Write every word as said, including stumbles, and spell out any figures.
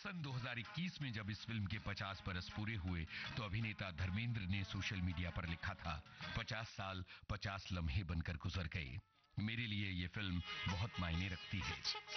सन दो हज़ार इक्कीस में जब इस फिल्म के पचास बरस पूरे हुए तो अभिनेता धर्मेंद्र ने सोशल मीडिया पर लिखा था, पचास साल पचास लम्हे बनकर गुजर गए। मेरे लिए ये फिल्म बहुत मायने रखती है।